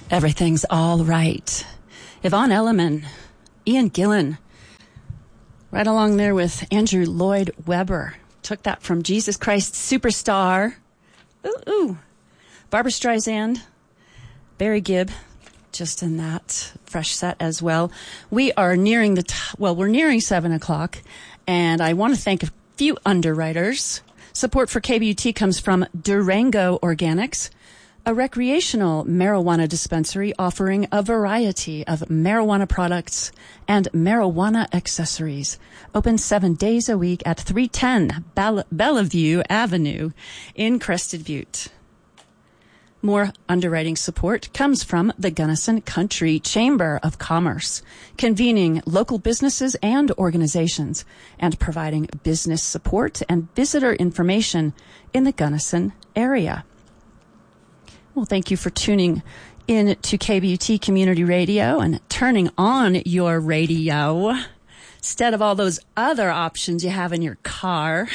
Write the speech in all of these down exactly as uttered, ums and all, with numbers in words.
Everything's All Right. Yvonne Elliman, Ian Gillan, right along there with Andrew Lloyd Webber. Took that from Jesus Christ Superstar. Ooh, ooh. Barbra Streisand, Barry Gibb, just in that fresh set as well. We are nearing the, t- well, we're nearing seven o'clock, and I want to thank a few underwriters. Support for K B U T comes from Durango Organics, a recreational marijuana dispensary offering a variety of marijuana products and marijuana accessories. Open seven days a week at three ten Belle- Bellevue Avenue in Crested Butte. More underwriting support comes from the Gunnison Country Chamber of Commerce, convening local businesses and organizations and providing business support and visitor information in the Gunnison area. Well, thank you for tuning in to K B U T Community Radio and turning on your radio instead of all those other options you have in your car.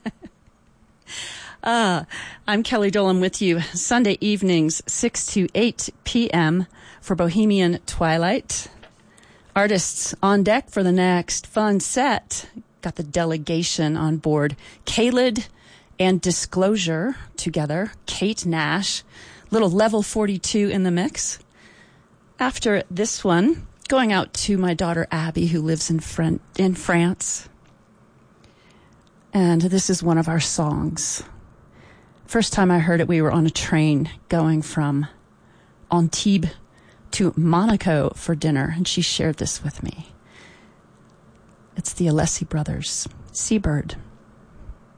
uh, I'm Kelly Dolan with you Sunday evenings, six to eight p.m. for Bohemian Twilight. Artists on deck for the next fun set. Got the delegation on board. Kalid and Disclosure together. Kate Nash. Little Level forty-two in the mix. After this one, going out to my daughter Abby, who lives in, Fran- in France. And this is one of our songs. First time I heard it, we were on a train going from Antibes to Monaco for dinner, and she shared this with me. It's the Alessi Brothers, Seabird.